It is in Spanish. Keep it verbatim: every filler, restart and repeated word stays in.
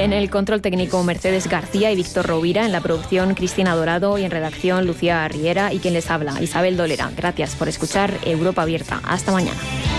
En el control técnico Mercedes García y Víctor Rovira, en la producción Cristina Dorado y en redacción Lucía Riera y quien les habla, Isabel Dolera. Gracias por escuchar Europa Abierta. Hasta mañana.